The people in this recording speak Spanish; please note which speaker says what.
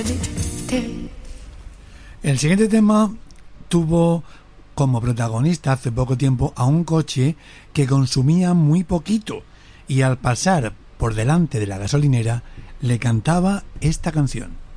Speaker 1: El siguiente tema tuvo como protagonista hace poco tiempo a un coche que consumía muy poquito y al pasar por delante de la gasolinera le cantaba esta canción.